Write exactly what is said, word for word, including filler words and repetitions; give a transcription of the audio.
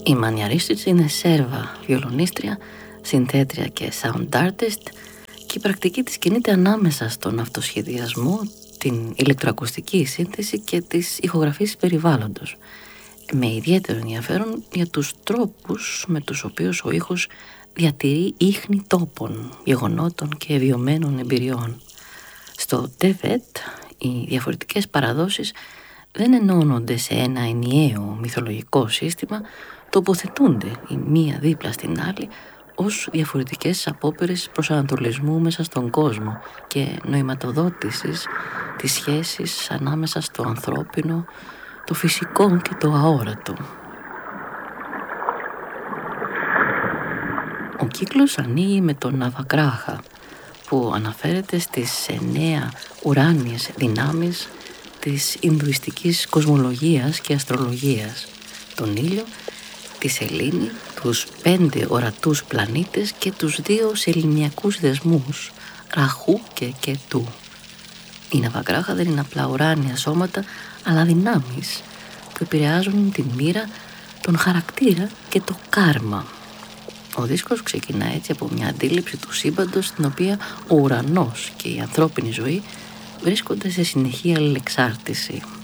Η Μάνια Ρίσκιτς είναι Σέρβα βιολονίστρια, συνθέτρια και sound artist, και η πρακτική της κινείται ανάμεσα στον αυτοσχεδιασμό, την ηλεκτροακουστική σύνθεση και τις ηχογραφήσεις περιβάλλοντος, με ιδιαίτερο ενδιαφέρον για τους τρόπους με τους οποίους ο ήχος διατηρεί ίχνη τόπων, γεγονότων και βιωμένων εμπειριών. Στο Τεβέτ οι διαφορετικές παραδόσεις δεν ενώνονται σε ένα ενιαίο μυθολογικό σύστημα, τοποθετούνται η μία δίπλα στην άλλη ως διαφορετικές απόπειρες προσανατολισμού μέσα στον κόσμο και νοηματοδότησης της σχέσης ανάμεσα στο ανθρώπινο, το φυσικό και το αόρατο. Ο κύκλος ανοίγει με τον Ναβαγκράχα, που αναφέρεται στις εννέα ουράνιες δυνάμεις της Ινδουιστικής κοσμολογίας και αστρολογίας, τον ήλιο, τη σελήνη, τους πέντε ορατούς πλανήτες και τους δύο σεληνιακούς δεσμούς, Ραχού και Κετού. Η Ναβαγκράχα δεν είναι απλά ουράνια σώματα, αλλά δυνάμεις που επηρεάζουν τη μοίρα, τον χαρακτήρα και το κάρμα. Ο δίσκος ξεκινά έτσι από μια αντίληψη του σύμπαντος, στην οποία ο ουρανός και η ανθρώπινη ζωή βρίσκονται σε συνεχή αλληλεξάρτηση.